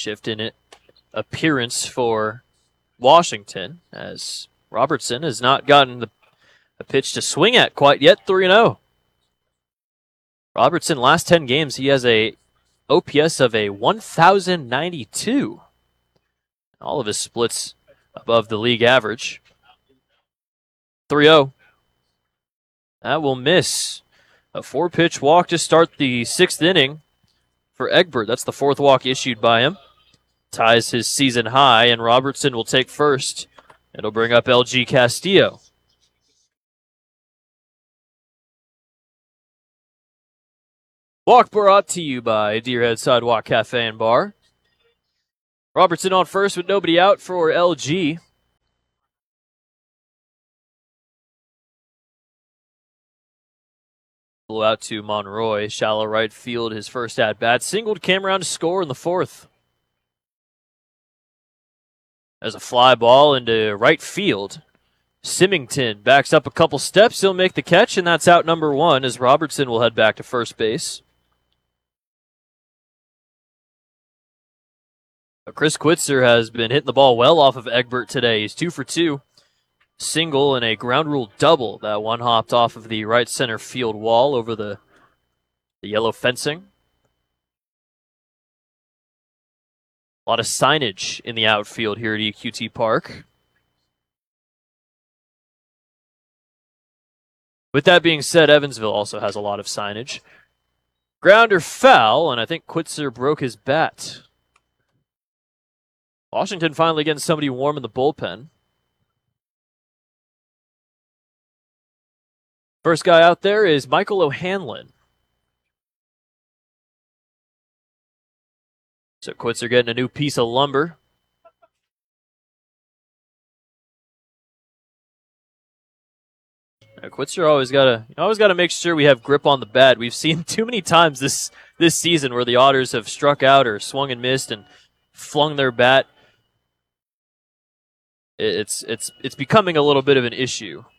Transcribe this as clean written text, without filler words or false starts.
shift in it appearance for Washington, as Robertson has not gotten a pitch to swing at quite yet. 3-0. Robertson, last 10 games, he has a OPS of a 1,092. All of his splits above the league average. 3-0. That will miss. A 4-pitch walk to start the 6th inning for Egbert. That's the 4th walk issued by him. Ties his season high, and Robertson will take first. It'll bring up LG Castillo. Walk brought to you by Deerhead Sidewalk Cafe and Bar. Robertson on first with nobody out for LG. Blew out to Monroy. Shallow right field, his first at-bat. Singled, came around to score in the 4th. As a fly ball into right field. Symington backs up a couple steps. He'll make the catch, and that's out number 1 as Robertson will head back to first base. Chris Quitzer has been hitting the ball well off of Egbert today. He's 2 for 2. Single and a ground rule double. That one hopped off of the right center field wall over the yellow fencing. A lot of signage in the outfield here at EQT Park. With that being said, Evansville also has a lot of signage. Grounder foul, and I think Quitzer broke his bat. Washington finally getting somebody warm in the bullpen. First guy out there is Michael O'Hanlon. So Quitzer getting a new piece of lumber. Now, Quitzer always gotta make sure we have grip on the bat. We've seen too many times this season where the Otters have struck out or swung and missed and flung their bat. It's becoming a little bit of an issue.